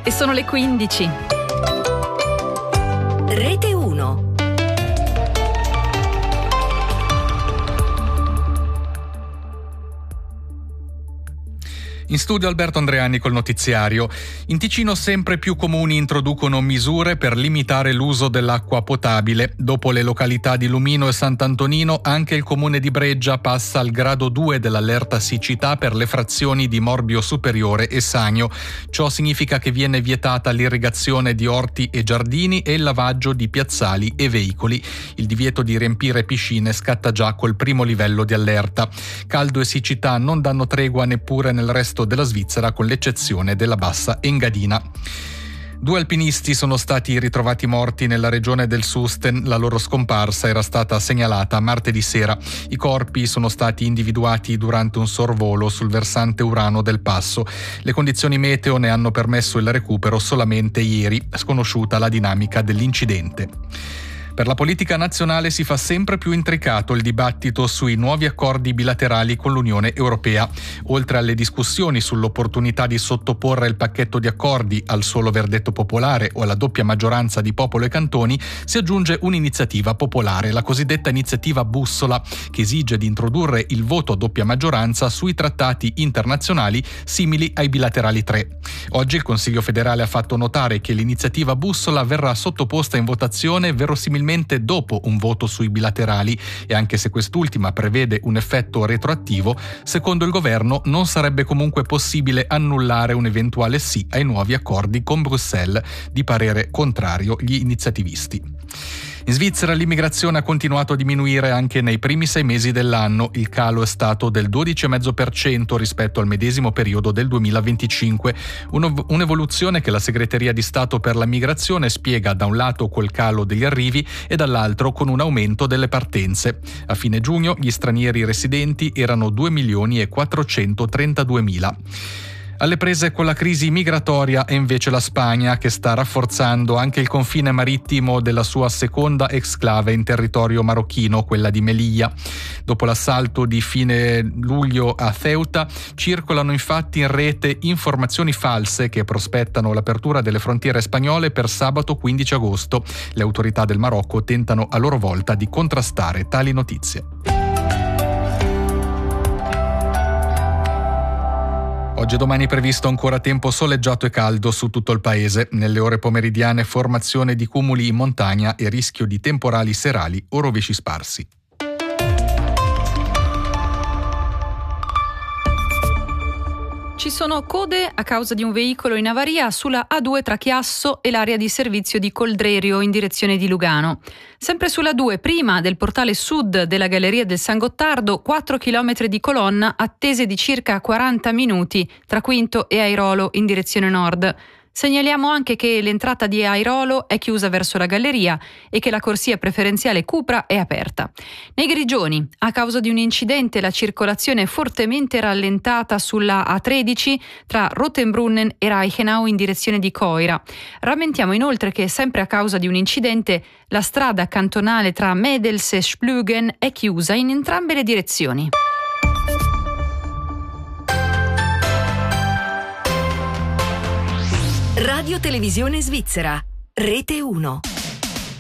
E sono le 15. Rete 1. In studio Alberto Andreani col notiziario. In Ticino sempre più comuni introducono misure per limitare l'uso dell'acqua potabile. Dopo le località di Lumino e Sant'Antonino, anche il comune di Breggia passa al grado 2 dell'allerta siccità per le frazioni di Morbio Superiore e Sagno. Ciò significa che viene vietata l'irrigazione di orti e giardini e il lavaggio di piazzali e veicoli. Il divieto di riempire piscine scatta già col primo livello di allerta. Caldo e siccità non danno tregua neppure nel resto della Svizzera, con l'eccezione della Bassa Engadina. 2 alpinisti sono stati ritrovati morti nella regione del Susten. La loro scomparsa era stata segnalata martedì sera. I corpi sono stati individuati durante un sorvolo sul versante urano del passo. Le condizioni meteo ne hanno permesso il recupero solamente ieri, sconosciuta la dinamica dell'incidente. Per la politica nazionale si fa sempre più intricato il dibattito sui nuovi accordi bilaterali con l'Unione Europea. Oltre alle discussioni sull'opportunità di sottoporre il pacchetto di accordi al solo verdetto popolare o alla doppia maggioranza di popolo e cantoni, si aggiunge un'iniziativa popolare, la cosiddetta iniziativa Bussola, che esige di introdurre il voto a doppia maggioranza sui trattati internazionali simili ai bilaterali 3. Oggi il Consiglio federale ha fatto notare che l'iniziativa Bussola verrà sottoposta in votazione verosimilmente dopo un voto sui bilaterali, e anche se quest'ultima prevede un effetto retroattivo, secondo il governo non sarebbe comunque possibile annullare un eventuale sì ai nuovi accordi con Bruxelles, di parere contrario gli iniziativisti. In Svizzera l'immigrazione ha continuato a diminuire anche nei primi 6 mesi dell'anno. Il calo è stato del 12,5% rispetto al medesimo periodo del 2025. Un'evoluzione che la Segreteria di Stato per la Migrazione spiega da un lato col calo degli arrivi e dall'altro con un aumento delle partenze. A fine giugno gli stranieri residenti erano 2.432.000. Alle prese con la crisi migratoria è invece la Spagna, che sta rafforzando anche il confine marittimo della sua seconda exclave in territorio marocchino, quella di Melilla. Dopo l'assalto di fine luglio a Ceuta, circolano infatti in rete informazioni false che prospettano l'apertura delle frontiere spagnole per sabato 15 agosto. Le autorità del Marocco tentano a loro volta di contrastare tali notizie. Oggi e domani è previsto ancora tempo soleggiato e caldo su tutto il paese. Nelle ore pomeridiane formazione di cumuli in montagna e rischio di temporali serali o rovesci sparsi. Ci sono code a causa di un veicolo in avaria sulla A2 tra Chiasso e l'area di servizio di Coldrerio in direzione di Lugano. Sempre sulla 2, prima del portale sud della Galleria del San Gottardo, 4 km di colonna attese di circa 40 minuti tra Quinto e Airolo in direzione nord. Segnaliamo anche che l'entrata di Airolo è chiusa verso la galleria e che la corsia preferenziale Cupra è aperta. Nei Grigioni, a causa di un incidente, la circolazione è fortemente rallentata sulla A13 tra Rottenbrunnen e Reichenau in direzione di Coira. Rammentiamo inoltre che, sempre a causa di un incidente, la strada cantonale tra Medels e Splügen è chiusa in entrambe le direzioni. Radio Televisione Svizzera, Rete 1.